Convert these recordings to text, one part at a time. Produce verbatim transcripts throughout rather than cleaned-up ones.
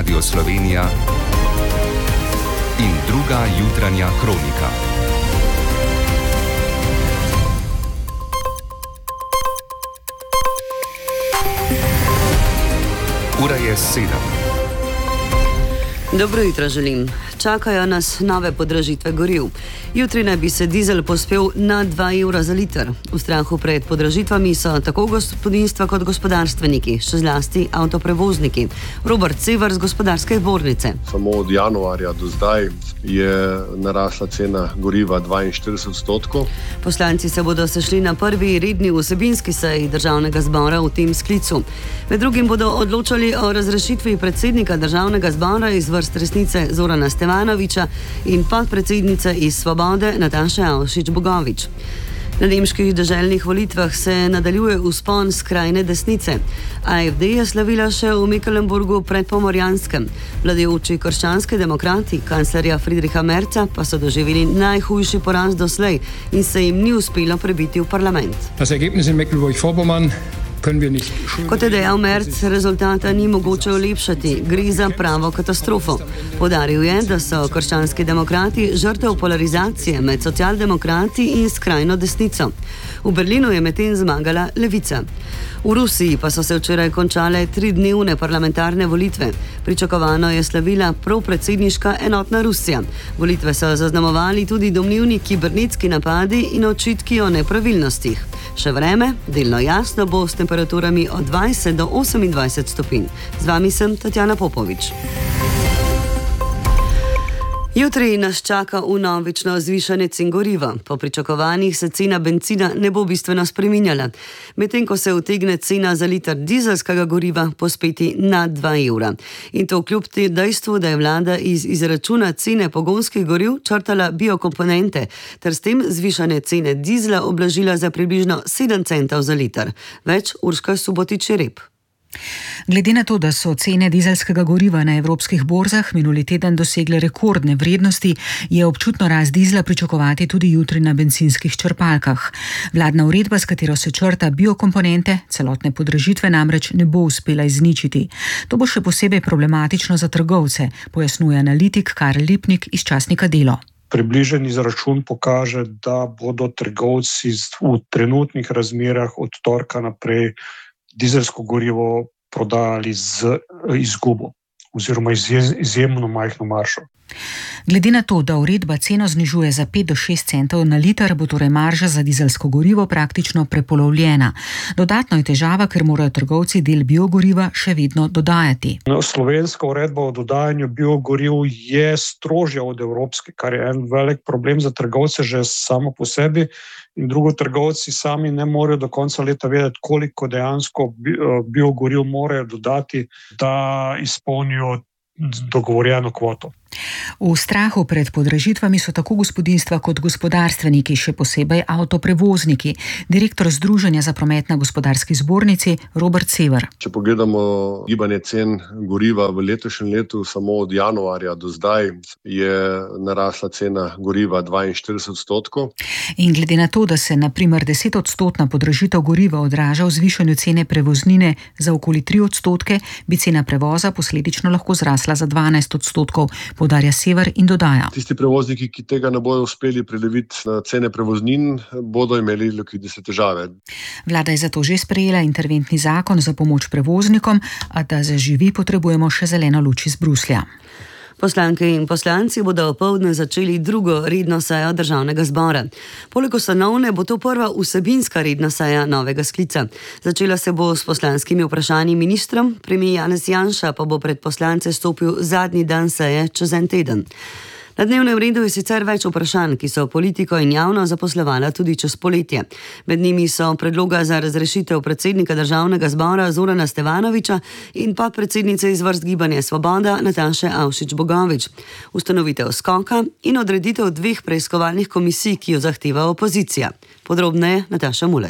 Radio Slovenija in druga jutranja kronika. Ura je sedem. Dobro jutro želim. Čakajo nas nove podražitve goriv. Jutri naj bi se dizel povzpel na dva evra za liter. V strahu pred podražitvami so tako gospodinjstva kot gospodarstveniki, še zlasti avtoprevozniki. Robert Sever z Gospodarske zbornice. Samo od januarja do zdaj je narasla cena goriva dvainštirideset odstotkov. Poslanci se bodo sešli na prvi redni vsebinski seji Državnega zbora v tem sklicu. Med drugim bodo odločali o razrešitvi predsednika Državnega zbora iz vrst Resnice Zorana Stevanovića in podpredsednice iz Svobode Nataše Avšič Bogovič. Na nemških deželnih volitvah se nadaljuje vzpon skrajne desnice. A F D je slavila še v Mecklenburgu pred Pomorjanskem. Vladajoči krščanski demokrati, kanclerja Friedricha Merza, pa so doživeli najhujši poraz doslej in se jim ni uspelo prebiti v parlament. Das Ergebnis in Mecklenburg-Vorpommern Kot je dejal Merz, rezultata ni mogoče olepšati, gre za pravo katastrofo. Poudaril je, da so krščanski demokrati žrtev polarizacije med socialdemokrati in skrajno desnico. V Berlinu je medtem zmagala levica. V Rusiji pa so se včeraj končale tridnevne parlamentarne volitve. Pričakovano je slavila propredsedniška enotna Rusija. Volitve so zaznamovali tudi domnevni kibernetski napadi in očitki o nepravilnostih. Še vreme, delno jasno bo s temperaturami od dvajset do osemindvajset stopinj. Z vami sem Tatjana Popovič. Jutri nas čaka vnovično zvišanje cen goriva. Po pričakovanjih se cena bencina ne bo bistveno spreminjala, medtem ko se utegne cena za liter dizelskega goriva pospeti na dva evra. In to kljub dejstvu, da je vlada iz izračuna cene pogonskih goriv črtala biokomponente, ter s tem zvišanje cene dizla oblažila za približno sedem centov za liter. Več Urška Subotič-Rep. Glede na to, da so cene dizelskega goriva na evropskih borzah minuli teden dosegle rekordne vrednosti, je občutno rast dizla pričakovati tudi jutri na bencinskih črpalkah. Vladna uredba, s katero se črta biokomponente, celotne podražitve namreč ne bo uspela izničiti. To bo še posebej problematično za trgovce, pojasnjuje analitik Karl Lipnik iz časnika Delo. Približen izračun pokaže, da bodo trgovci v trenutnih razmerah od torka naprej dizelsko gorivo prodajali z izgubo oziroma izjemno majhno maržo. Glede na to, da uredba ceno znižuje za pet do šest centov na liter, bo torej marža za dizelsko gorivo praktično prepolovljena. Dodatno je težava, ker morajo trgovci del biogoriva še vedno dodajati. No, slovenska uredba o dodajanju biogoriv je strožja od evropske, kar je en velik problem za trgovce že samo po sebi. In drugo, trgovci sami ne morejo do konca leta vedeti, koliko dejansko biogoriv morajo dodati, da izpolnijo dogovorjeno kvoto. V strahu pred podražitvami so tako gospodinjstva kot gospodarstveniki, še posebej avtoprevozniki. Direktor Združenja za promet na Gospodarski zbornici Robert Sever. Če pogledamo gibanje cen goriva v letošnjem letu, samo od januarja do zdaj je narasla cena goriva dvainštirideset odstotkov. In glede na to, da se na primer deset odstotna podražitev goriva odraža v zvišanju cene prevoznine za okoli tri odstotke, bi cena prevoza posledično lahko zrasla za dvanajst odstotkov. Podarja Sever in dodaja. Tisti prevozniki, ki tega ne bodo uspeli preleviti na cene prevoznin, bodo imeli likvidnostne težave. Vlada je zato že sprejela interventni zakon za pomoč prevoznikom, a da zaživi, potrebujemo še zeleno luč iz Bruslja. Poslanke in poslanci bodo opoldne začeli drugo redno sejo Državnega zbora. Poleg ustanovne bo to prva vsebinska redna seja novega sklica. Začela se bo s poslanskimi vprašanji ministrom, premier Janez Janša pa bo pred poslance stopil zadnji dan seje čez en teden. Na dnevnem redu je sicer več vprašanj, ki so politiko in javno zaposlovala tudi čez poletje. Med njimi so predloga za razrešitev predsednika Državnega zbora Zorana Stevanovića in podpredsednice iz vrst Gibanja Svoboda Nataše Avšič Bogovič, ustanovitev skoka in odreditev dveh preiskovalnih komisij, ki jo zahteva opozicija. Podrobneje Nataša Mulec.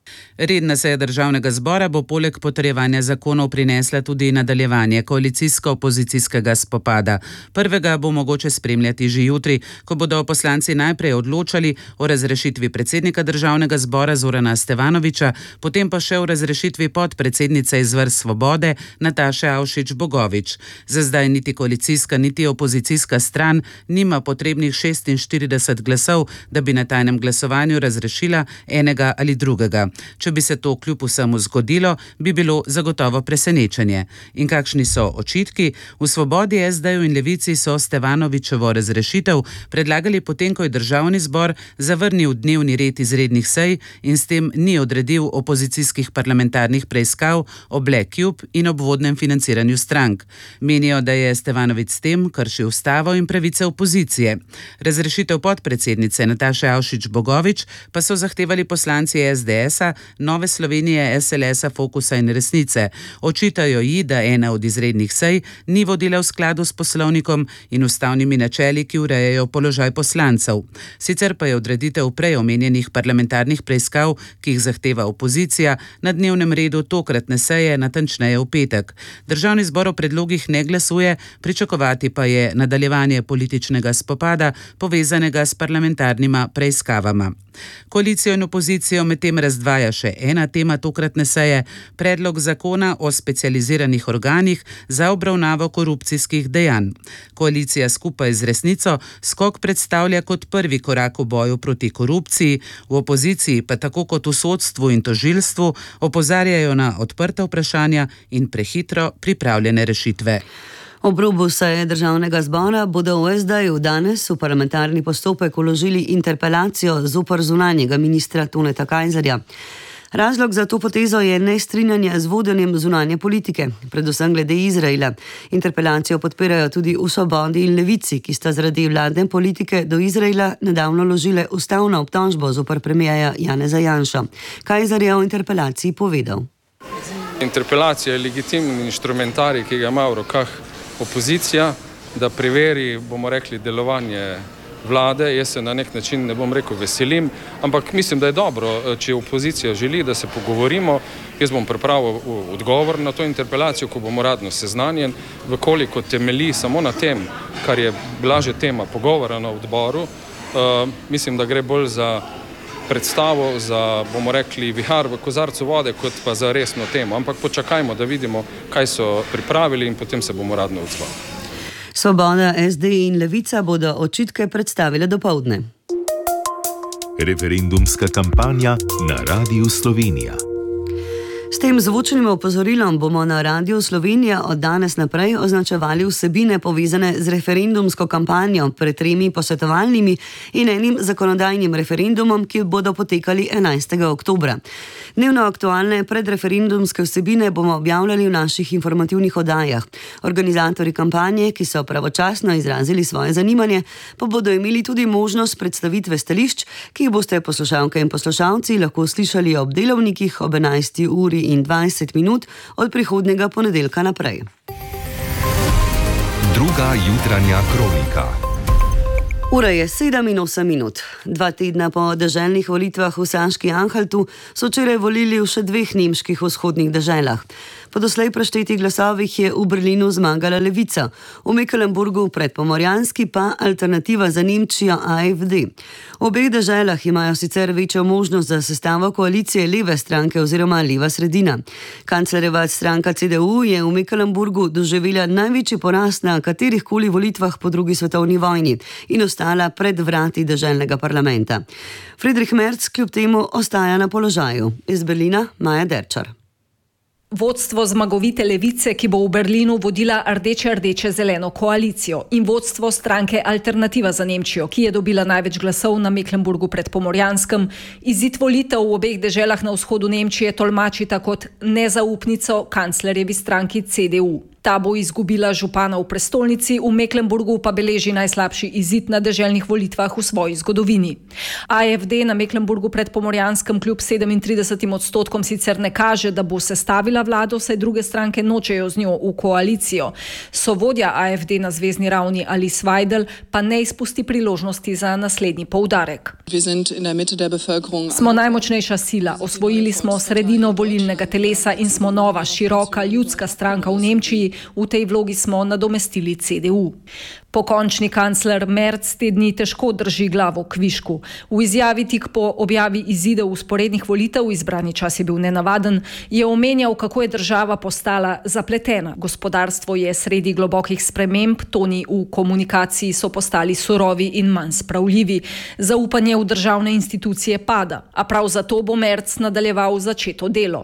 Redna seja državnega zbora bo poleg potrjevanja zakonov prinesla tudi nadaljevanje koalicijsko-opozicijskega spopada. Prvega bo mogoče spremljati že jutri, ko bodo poslanci najprej odločali o razrešitvi predsednika državnega zbora Zorana Stevanovića, potem pa še o razrešitvi podpredsednice iz vrst Svobode Nataše Avšič Bogovič. Za zdaj niti koalicijska, niti opozicijska stran nima potrebnih šestinštirideset glasov, da bi na tajnem glasovanju razrešila enega ali drugega. Če bi se to kljub vsemu zgodilo, bi bilo zagotovo presenečenje. In kakšni so očitki? V Svobodi, es de-ju in Levici so Stevanovićevo razrešitev predlagali potem, ko je državni zbor zavrnil dnevni red izrednih sej in s tem ni odredil opozicijskih parlamentarnih preiskav o Black Cube in obvodnem financiranju strank. Menijo, da je Stevanović s tem kršil ustavo in pravice opozicije. Razrešitev podpredsednice Nataše Avšič Bogovič pa so zahtevali poslanci es de es-a, Nove Slovenije, es el es-a, Fokusa in Resnice. Očitajo ji, da ena od izrednih sej ni vodila v skladu s poslovnikom in ustavnimi načeli, ki urejajo položaj poslancev. Sicer pa je odreditev prej omenjenih parlamentarnih preiskav, ki jih zahteva opozicija, na dnevnem redu tokratne seje, natančneje v petek. Državni zbor o predlogih ne glasuje, pričakovati pa je nadaljevanje političnega spopada, povezanega s parlamentarnima preiskavama. Koalicijo in opozicijo medtem razdvaja še ena tema tokratne seje, predlog zakona o specializiranih organih za obravnavo korupcijskih dejanj. Koalicija skupaj z Resnico skok predstavlja kot prvi korak v boju proti korupciji, v opoziciji pa tako kot v sodstvu in tožilstvu opozarjajo na odprta vprašanja in prehitro pripravljene rešitve. Ob robu seje državnega zbora bodo v es de-ju danes v parlamentarni postopek vložili interpelacijo zoper zunanjega ministra Toneta Kajzerja. Razlog za to potezo je nestrinjanje z vodenjem zunanje politike, predvsem glede Izraela. Interpelacijo podpirajo tudi v Svobodi in Levici, ki sta zaradi vladne politike do Izraela nedavno vložile ustavno obtožbo zoper premierja Janeza Janša. Kajzer je o interpelaciji povedal. Interpelacija je legitimni inštrumentarij, ki ga ima v rokah opozicija, da preveri, bomo rekli, delovanje vlade. Jaz se na nek način, ne bom rekel, veselim, ampak mislim, da je dobro, če opozicija želi, da se pogovorimo. Jaz bom pripravil odgovor na to interpelacijo, ko bom uradno seznanjen, vkoliko temelji samo na tem, kar je bila že tema pogovora na odboru. Uh, mislim, da gre bolj za predstavo, za, bomo rekli, vihar v kozarcu vode, kot pa za resno temo. Ampak počakajmo, da vidimo, kaj so pripravili in potem se bomo radno odzvali. Svoboda, es de in Levica bodo očitke predstavile dopoldne. Referendumska kampanja na Radiu Slovenija. S tem zvočnim opozorilom bomo na Radiu Slovenija od danes naprej označevali vsebine povezane z referendumsko kampanjo pred tremi posvetovalnimi in enim zakonodajnim referendumom, ki bodo potekali enajstega oktobra. Dnevno aktualne predreferendumske vsebine bomo objavljali v naših informativnih oddajah. Organizatorji kampanje, ki so pravočasno izrazili svoje zanimanje, pa bodo imeli tudi možnost predstavitve stališč, ki jih boste poslušalke in poslušalci lahko slišali ob delovnikih ob enajsti uri in dvajset minut od prihodnjega ponedeljka naprej. Druga jutranja kronika. Ura je sedem in osem minut. Dva tedna po deželnih volitvah v Saški Anhaltu so včeraj volili v še dveh nemških vzhodnih deželah. Po doslej preštetih glasovih je v Berlinu zmagala Levica, v Mecklenburgu predpomorjanski pa Alternativa za Nemčijo A F D. V obeh deželah imajo sicer večjo možnost za sestavo koalicije leve stranke oziroma leva sredina. Kanclerjeva stranka ce de u je v Mecklenburgu doživela največji poraz na katerih koli volitvah po drugi svetovni vojni in ostala pred vrati deželnega parlamenta. Friedrich Merz kljub temu ostaja na položaju. Iz Berlina Maja Derčar. Vodstvo zmagovite Levice, ki bo v Berlinu vodila rdeče-rdeče-zeleno koalicijo, in vodstvo stranke Alternativa za Nemčijo, ki je dobila največ glasov na Mecklenburgu predpomorjanskem, izid volitev v obeh deželah na vzhodu Nemčije tolmačita kot nezaupnico kanclerjevi stranki ce de u. Ta bo izgubila župana v prestolnici, v Mecklenburgu pa beleži najslabši izid na deželnih volitvah v svoji zgodovini. A F D na Mecklenburgu pred Pomorjanskem kljub sedemintridesetim odstotkom sicer ne kaže, da bo sestavila vlado, saj druge stranke nočejo z njo v koalicijo. Sovodja A F D na zvezni ravni Alice Weidel pa ne izpusti priložnosti za naslednji poudarek. Smo najmočnejša sila, osvojili smo sredino volilnega telesa in smo nova, široka, ljudska stranka v Nemčiji. V tej vlogi smo nadomestili C D U. Pokončni kancler Merz te dni težko drži glavo k višku. V izjavi tik po objavi izidov vzporednih volitev, izbrani čas je bil nenavaden, je omenjal, kako je država postala zapletena. Gospodarstvo je sredi globokih sprememb, toni v komunikaciji so postali surovi in manj spravljivi. Zaupanje v državne institucije pada, a prav zato bo Merz nadaljeval začeto delo.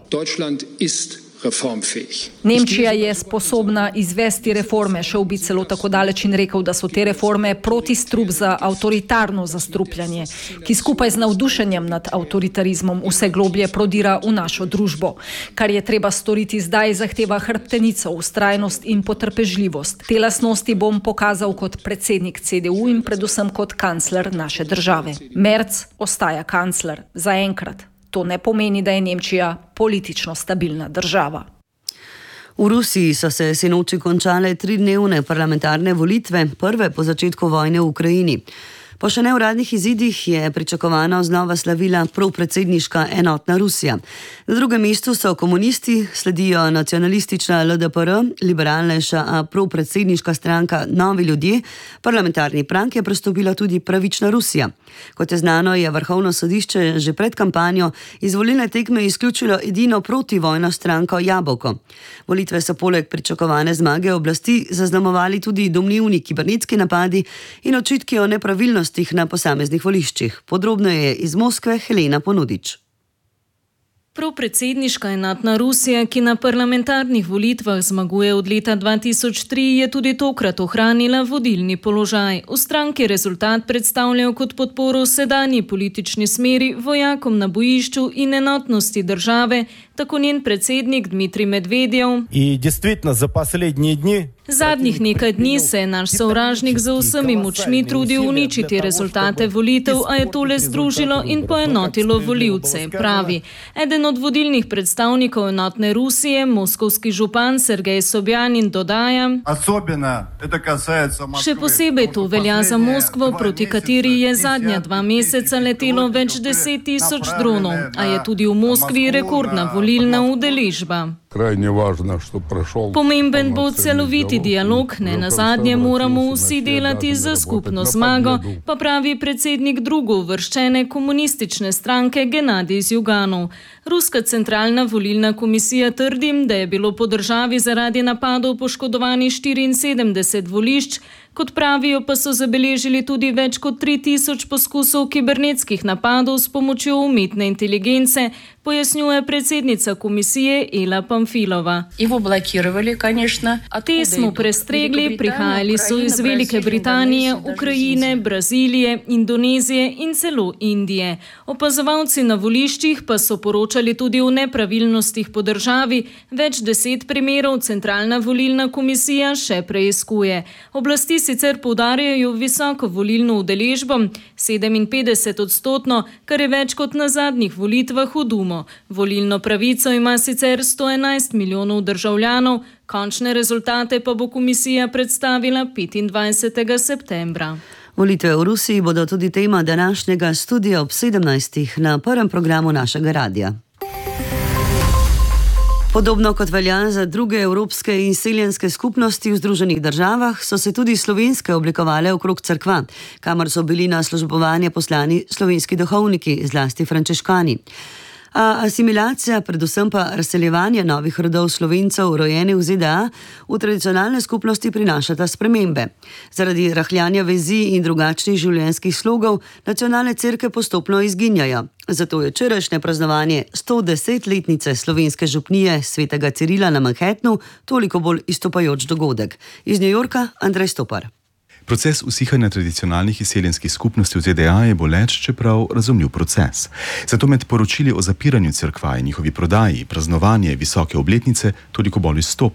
Nemčija je sposobna izvesti reforme, šel bi celo tako daleč in rekel, da so te reforme protistrup za avtoritarno zastrupljanje, ki skupaj z navdušenjem nad avtoritarizmom vse globlje prodira v našo družbo. Kar je treba storiti zdaj, zahteva hrbtenico, vztrajnost in potrpežljivost. Te lastnosti bom pokazal kot predsednik C D U in predvsem kot kancler naše države. Merz ostaja kancler, zaenkrat. To ne pomeni, da je Nemčija politično stabilna država. V Rusiji so se sinoči končale tridnevne parlamentarne volitve, prve po začetku vojne v Ukrajini. Po še neuradnih izidih je pričakovano znova slavila propredsedniška enotna Rusija. Na drugem mestu so komunisti, sledijo nacionalistična L D P R, liberalnejša a propredsedniška stranka Novi ljudje, parlamentarni prag je prestopila tudi Pravična Rusija. Kot je znano, je Vrhovno sodišče že pred kampanjo iz volilne tekme izključilo edino protivojno stranko Jabolko. Volitve so poleg pričakovane zmage oblasti zaznamovali tudi domnevni kibernetski napadi in očitki o nepravilnosti na posameznih voliščih. Podrobno je iz Moskve Helena Ponudič. Propredsedniška enotna Rusija, ki na parlamentarnih volitvah zmaguje od leta dva tisoč tri, je tudi tokrat ohranila vodilni položaj. V stranki rezultat predstavljajo kot podporo sedanji politični smeri, vojakom na bojišču in enotnosti države, tako njen predsednik Dmitrij Medvedjev. Zadnjih nekaj dni se je naš sovražnik z vsemi močmi trudil uničiti rezultate volitev, a je to le združilo in poenotilo volivce, pravi. Eden od vodilnih predstavnikov enotne Rusije, moskovski župan Sergej Sobjanin, dodaja: Še posebej to velja za Moskvo, proti kateri je zadnja dva meseca letelo več deset tisoč dronov, a je tudi v Moskvi rekordna volilna udeležba. Pomemben bo celoviti dialog, ne nazadnje moramo vsi delati za skupno zmago, pa pravi predsednik drugouvrščene komunistične stranke Genadij Zjuganov. Ruska centralna volilna komisija trdi, da je bilo po državi zaradi napadov poškodovanih štiriinsedemdeset volišč, kot pravijo, pa so zabeležili tudi več kot tri tisoč poskusov kibernetskih napadov s pomočjo umetne inteligence, pojasnjuje predsednica komisije Ela Pamfilova. Te smo prestregli, prihajali so iz Velike Britanije, Ukrajine, Brazilije, Indonezije in celo Indije. Opazovalci na voliščih pa so poročali tudi o nepravilnostih po državi, več deset primerov centralna volilna komisija še preiskuje. Oblasti sicer poudarjajo visoko volilno udeležbo, sedeminpetdeset odstotno, kar je več kot na zadnjih volitvah v Dumo. Volilno pravico ima sicer sto enajst milijonov državljanov, končne rezultate pa bo komisija predstavila petindvajsetega septembra. Volitve v Rusiji bodo tudi tema današnjega studia ob sedemnajstih na prvem programu našega radija. Podobno kot velja za druge evropske in seljenske skupnosti v Združenih državah, so se tudi slovenske oblikovale okrog cerkva, kamor so bili na službovanje poslani slovenski duhovniki, zlasti frančiškani. A asimilacija, predvsem pa razseljevanje novih rodov Slovencev, rojenih v Z D A, v tradicionalne skupnosti prinašata spremembe. Zaradi rahljanja vezi in drugačnih življenjskih slogov nacionalne cerkve postopno izginjajo. Zato je včerajšnje praznovanje sto desetletnice slovenske župnije svetega Cirila na Manhattnu toliko bolj izstopajoč dogodek. Iz New Yorka Andrej Stopar. Proces usihanja tradicionalnih izseljenskih skupnosti v Z D A je boleč, čeprav razumljiv proces. Zato med poročili o zapiranju cerkva in njihovi prodaji praznovanje visoke obletnice toliko bolj izstopa.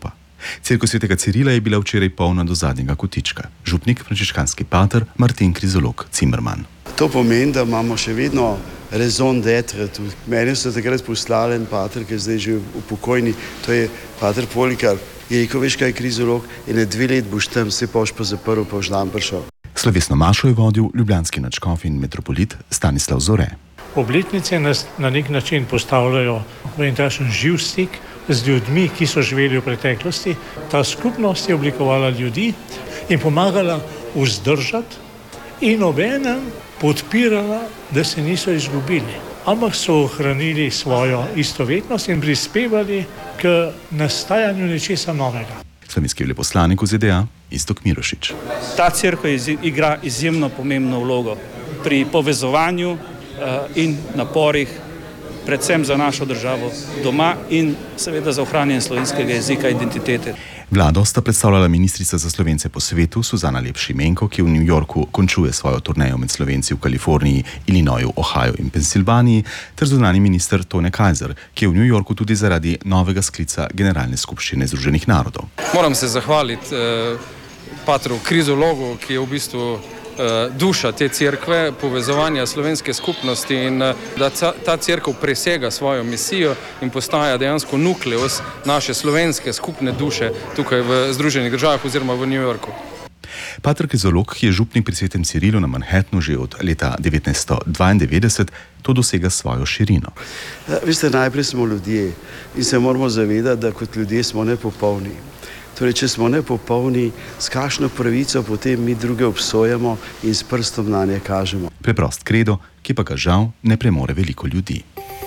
Cerkev svetega Cirila je bila včeraj polna do zadnjega kotička. Župnik, frančiškanski pater Martin Krizolog Cimerman. To pomeni, da imamo še vedno raison d'être. Meni so takrat poslali en pater, ki je zdaj že upokojni, to je pater Polikarp. Je rekel, veš kaj, Krizolog, in dve let boš tam, se boš pa zaprl, pa boš dan prišel. Slovesno mašo je vodil ljubljanski nadškof in metropolit Stanislav Zore. Obletnice nas na nek način postavljajo v en takšen živ stik z ljudmi, ki so živeli v preteklosti. Ta skupnost je oblikovala ljudi in pomagala vzdržati in obenem podpirala, da se niso izgubili, ampak so ohranili svojo istovetnost in prispevali k nastajanju nečesa novega. Slovenski veleposlanik v Z D A Iztok Mirošič. Ta cerkev igra izjemno pomembno vlogo pri povezovanju in naporih, predvsem za našo državo doma in seveda za ohranjanje slovenskega jezika in identitete. Vlado sta predstavljala ministrica za Slovence po svetu Suzana Lep-Šimenko, ki v New Yorku končuje svojo turnejo med Slovenci v Kaliforniji, Illinoisu, Ohio in Pensilvaniji, ter zunanji minister Tone Kajzer, ki je v New Yorku tudi zaradi novega sklica Generalne skupščine Združenih narodov. Moram se zahvaliti eh, patru Krizologu, ki je v bistvu duša te cerkve, povezovanja slovenske skupnosti in da ta cerkev presega svojo misijo in postaja dejansko nukleus naše slovenske skupne duše tukaj v Združenih državah oziroma v New Yorku. Pater Krizolog, ki je župnik pri svetem Cirilu na Manhattnu že od leta devetnajststo dvaindevetdeset, to dosega svojo širino. Veste, najprej smo ljudje in se moramo zavedati, da kot ljudje smo nepopolni. Torej, če smo nepopolni, s kakšno pravico potem mi druge obsojamo in s prstom na nje kažemo. Preprost kredo, ki pa ga žal ne premore veliko ljudi.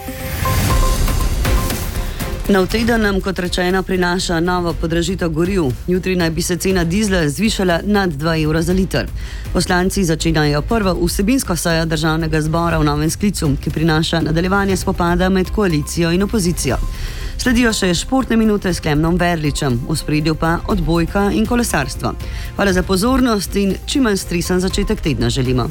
Nov teden nam, kot rečeno, prinaša novo podražitev goriv. Jutri naj bi se cena dizla zvišala nad dva evra za liter. Poslanci začenjajo prvo vsebinsko sejo Državnega zbora v novem sklicu, ki prinaša nadaljevanje spopada med koalicijo in opozicijo. Sledijo še športne minute s Klemnom Verličem, v ospredju pa odbojka in kolesarstvo. Hvala za pozornost in čim manj stresen začetek tedna želimo.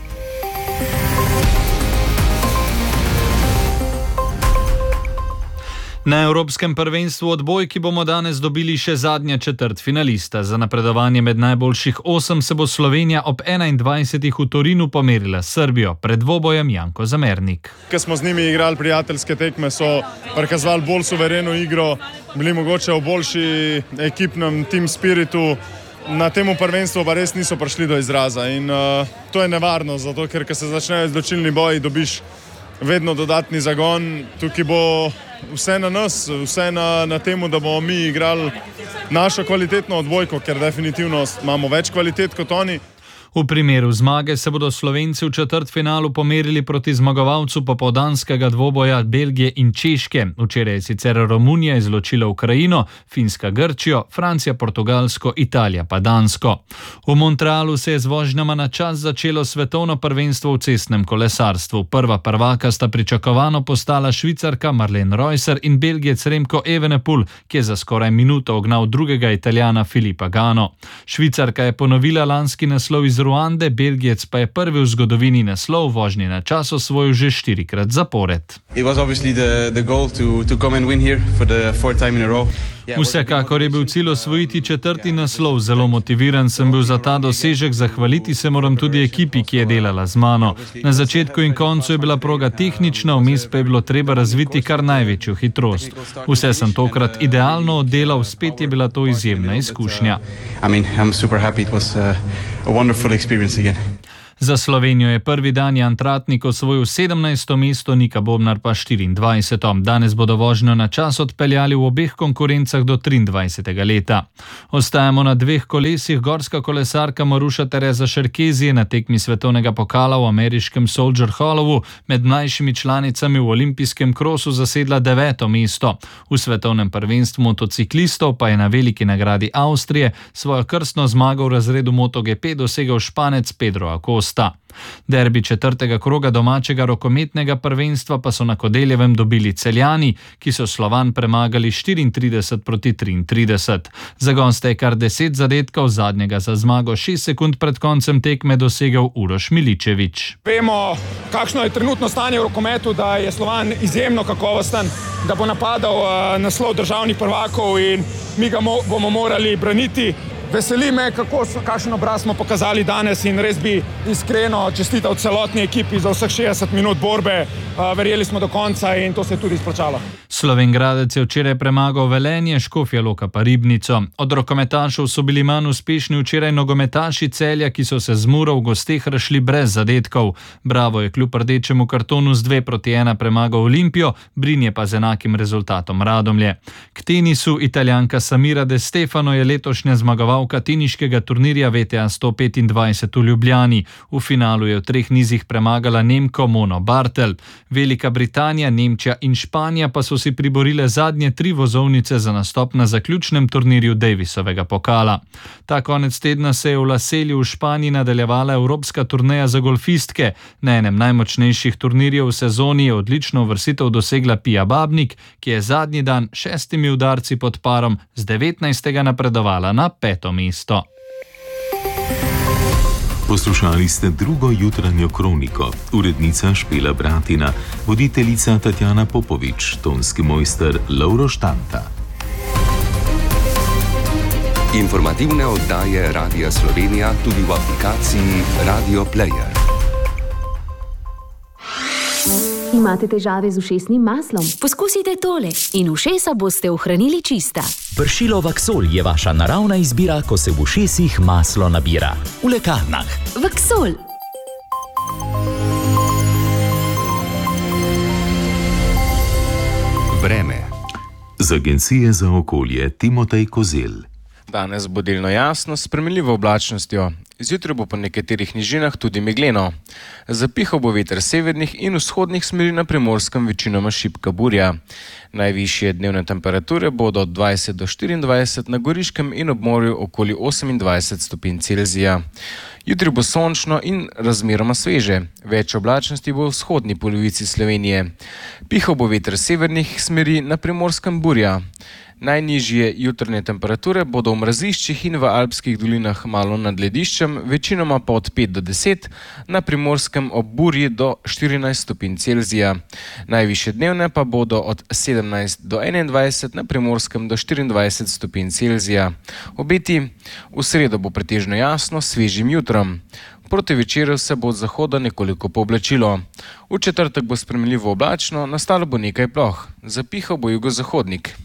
Na Evropskem prvenstvu odbojki bomo danes dobili še zadnja četrt finalista. Za napredovanje med najboljših osem se bo Slovenija ob enaindvajsetih v Torinu pomerila s Srbijo, pred dvobojem Janko Zamernik. Ko smo z njimi igrali prijateljske tekme, so prikazovali bolj suvereno igro, bili mogoče v boljši ekipnem team spiritu. Na temu prvenstvu pa res niso prišli do izraza in uh, to je nevarno, zato ker ko se začnejo izločilni boji, dobiš vedno dodatni zagon. Tukaj bo vse na nas, vse na, na temu, da bomo mi igrali našo kvalitetno odbojko, ker definitivno imamo več kvalitet kot oni. V primeru zmage se bodo Slovenci v četrtfinalu pomerili proti zmagovalcu popoldanskega dvoboja Belgije in Češke. Včeraj je sicer Romunija izločila Ukrajino, Finska Grčijo, Francija Portugalsko, Italija pa Dansko. V Montrealu se je z vožnjama na čas začelo svetovno prvenstvo v cestnem kolesarstvu. Prva prvaka sta pričakovano postala Švicarka Marlene Reusser in Belgijec Remco Evenepoel, ki je za skoraj minuto ognal drugega Italijana Filippa Gano. Švicarka je ponovila lanski naslov iz Ruande, Belgijec pa je prvi v zgodovini naslov vožnji na čas osvojil že štirikrat zapored. Vsekakor je bil cilj osvojiti četrti naslov. Zelo motiviran sem bil za ta dosežek, zahvaliti se moram tudi ekipi, ki je delala z mano. Na začetku in koncu je bila proga tehnična, vmes pa je bilo treba razviti kar največjo hitrost. Vse sem tokrat idealno oddelal, spet je bila to izjemna izkušnja. I mean, I'm super happy. It was uh, a wonderful experience again. Za Slovenijo je prvi dan Jan Tratnik osvojil sedemnajsto mesto, Nika Bobnar pa štiriindvajseto. Danes bodo vožnjo na čas odpeljali v obeh konkurencah do triindvajsetega leta. Ostajamo na dveh kolesih. Gorska kolesarka Maruša Tereza Šerkezi je na tekmi svetovnega pokala v ameriškem Soldier Hollowu med mlajšimi članicami v olimpijskem krosu zasedla deveto mesto. V svetovnem prvenstvu motociklistov pa je na veliki nagradi Avstrije svojo krstno zmago v razredu MotoGP dosegel Španec Pedro Acosta. gosta. Derbi četrtega kroga domačega rokometnega prvenstva pa so na Kodeljevem dobili Celjani, ki so Slovan premagali štiriintrideset proti triintrideset. Za goste je kar deset zadetkov, zadnjega za zmago šest sekund pred koncem tekme dosegel Uroš Miličević. Vemo, kakšno je trenutno stanje v rokometu, da je Slovan izjemno kakovosten, da bo napadal uh, naslov državnih prvakov in mi ga mo- bomo morali braniti. Veseli me, kako, kakšen obraz smo pokazali danes in res bi iskreno čestital celotni ekipi za vseh šestdeset minut borbe. Verjeli smo do konca in to se je tudi izplačalo. Slovengradec je včeraj premagal Velenje, Škofja Loka pa Ribnico. Od rokometašev so bili manj uspešni včeraj nogometaši Celja, ki so se z Muro v gosteh razšli brez zadetkov. Bravo je kljub rdečemu kartonu z dve proti ena premagal Olimpijo, Brinje pa z enakim rezultatom Radomlje. K tenisu Italijanka Samira De Stefano je letošnja zmagovalka teniškega turnirja V T A sto petindvajset v Ljubljani. V finalu je v treh nizih premagala Nemko Mono Bartel. Velika Britanija, Nemčija in Španija pa so si priborile zadnje tri vozovnice za nastop na zaključnem turnirju Davisovega pokala. Ta konec tedna se je v La Selli v Španiji nadaljevala evropska turneja za golfistke. Na enem najmočnejših turnirjev v sezoni je odlično uvrstitev dosegla Pia Babnik, ki je zadnji dan šestimi udarci pod parom z devetnajstega napredovala na peto mesto. Poslušali ste drugo jutranjo kroniko. Urednica Špela Bratina, voditeljica Tatjana Popovič, tonski mojster Lovro Štanta. Informativne oddaje Radia Slovenija tudi v aplikaciji Radio Player. Imate težave z ušesnim maslom? Poskusite tole in ušesa boste ohranili čista. Pršilo Vaksol je vaša naravna izbira, ko se v ušesih maslo nabira. V lekarnah. Vaksol. Vreme. Z Agencije za okolje Timotej Kozel. Danes bo delno jasno, s spremenljivo oblačnostjo. Zjutraj bo po nekaterih nižinah tudi megleno. Zapihal bo veter severnih in vzhodnih smeri, na Primorskem večinoma šibka burja. Najvišje dnevne temperature bodo od dvajset do štiriindvajset, na Goriškem in ob morju okoli osemindvajset stopinj Celzija. Jutri bo sončno in razmeroma sveže. Več oblačnosti bo v vzhodni polovici Slovenije. Pihal bo veter severnih smeri, na Primorskem burja. Najnižje jutranje temperature bodo v mraziščih in v alpskih dolinah malo nad lediščem, večinoma pa od pet do deset, na Primorskem ob burji do štirinajst stopinj Celzija. Najvišje dnevne pa bodo od sedemnajst do enaindvajset, na Primorskem do štiriindvajset stopinj Celzija. Obeti: v sredo bo pretežno jasno s svežim jutrom. Proti večeru se bo od zahoda nekoliko pooblačilo. V četrtek bo spremenljivo oblačno, nastalo bo nekaj ploh. Zapihal bo jugozahodnik.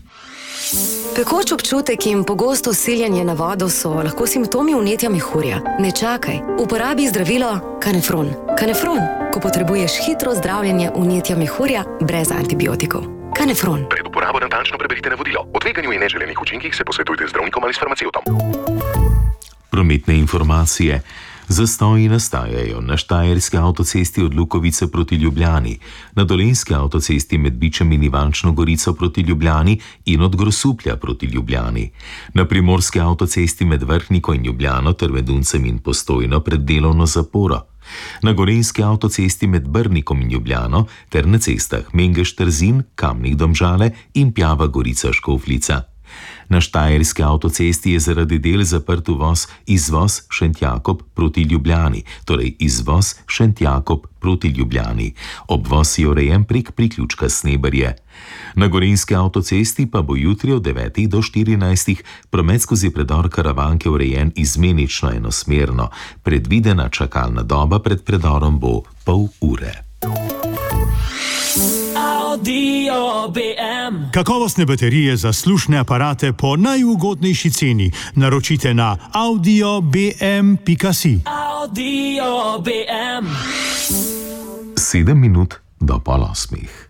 Pekoč občutek in pogosto usiljanje na vodo so lahko simptomi vnetja mehurja. Ne čakaj, uporabi zdravilo Kanefron. Kanefron, ko potrebuješ hitro zdravljenje vnetja mehurja brez antibiotikov. Kanefron. Pred uporabo natančno preberite navodilo. O tveganju in neželenih učinkih se posvetujte z zdravnikom ali s farmacevtom. Prometne informacije. Zastoji nastajajo na Štajerski avtocesti od Lukovice proti Ljubljani, na Dolenjski avtocesti med Bičem in Ivančno Gorico proti Ljubljani in od Grosuplja proti Ljubljani, na Primorski avtocesti med Vrhniko in Ljubljano ter med Uncem in Postojno pred delovno zaporo, na Gorenjski avtocesti med Brnikom in Ljubljano ter na cestah Mengeš-Trzin, Kamnik-Domžale in Pjava-Gorica-Škofljica. Na Štajerski avtocesti je zaradi del zaprt uvoz izvoz Šentjakob proti Ljubljani, torej izvoz Šentjakob proti Ljubljani. Obvoz je urejen prek priključka Sneberje. Na Gorenjski avtocesti pa bo jutri od devetih do štirinajstih promet skozi predor Karavanke urejen izmenično enosmerno. Predvidena čakalna doba pred predorom bo pol ure. Audio B M. Kakovostne baterije za slušne aparate po najugodnejši ceni. Naročite na audio b m pika si. Audio B M. Sedem minut do pol osmih.